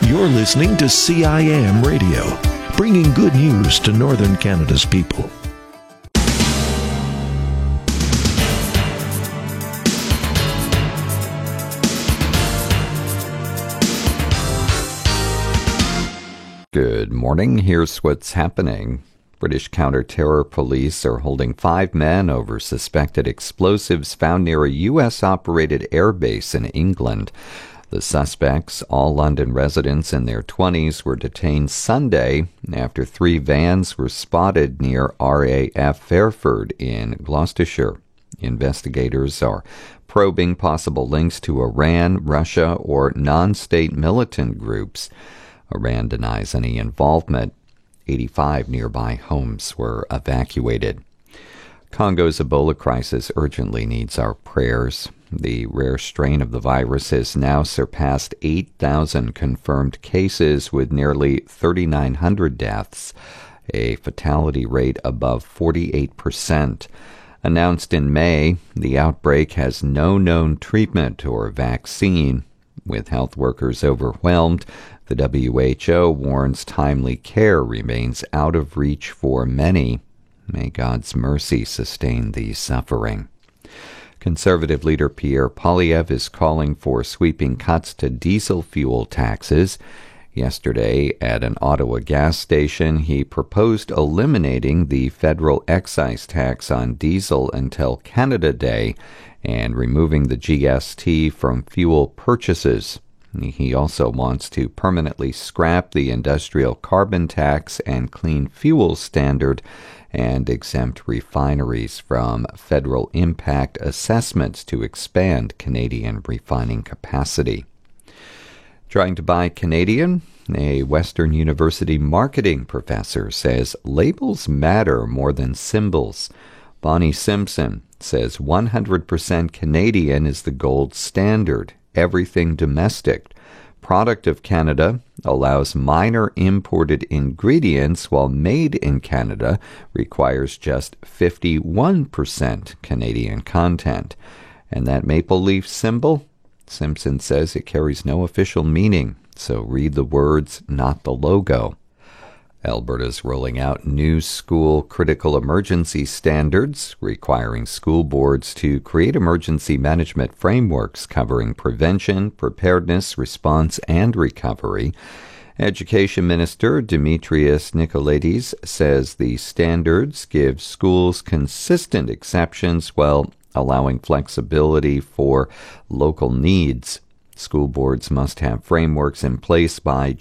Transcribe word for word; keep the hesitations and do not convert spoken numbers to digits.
You're listening to C I M Radio, bringing good news to Northern Canada's people. Good morning. Here's what's happening. British counter-terror police are holding five men over suspected explosives found near a U S-operated airbase in England. The suspects, all London residents in their twenties, were detained Sunday after three vans were spotted near R A F Fairford in Gloucestershire. Investigators are probing possible links to Iran, Russia, or non-state militant groups. Iran denies any involvement. eighty-five nearby homes were evacuated. Congo's Ebola crisis urgently needs our prayers. The rare strain of the virus has now surpassed eight thousand confirmed cases with nearly three thousand nine hundred deaths, a fatality rate above forty-eight percent. Announced in May, the outbreak has no known treatment or vaccine. With health workers overwhelmed, the W H O warns timely care remains out of reach for many. May God's mercy sustain the suffering. Conservative leader Pierre Poilievre is calling for sweeping cuts to diesel fuel taxes. Yesterday, at an Ottawa gas station, he proposed eliminating the federal excise tax on diesel until Canada Day and removing the G S T from fuel purchases. He also wants to permanently scrap the industrial carbon tax and clean fuel standard and exempt refineries from federal impact assessments to expand Canadian refining capacity. Trying to buy Canadian? A Western University marketing professor says labels matter more than symbols. Bonnie Simpson says one hundred percent Canadian is the gold standard. Everything domestic. Product of Canada allows minor imported ingredients, while made in Canada requires just fifty-one percent Canadian content. And that maple leaf symbol? Simpson says it carries no official meaning, so read the words, not the logo. Alberta's rolling out new school critical emergency standards, requiring school boards to create emergency management frameworks covering prevention, preparedness, response, and recovery. Education Minister Demetrios Nicolaides says the standards give schools consistent exceptions while allowing flexibility for local needs. School boards must have frameworks in place by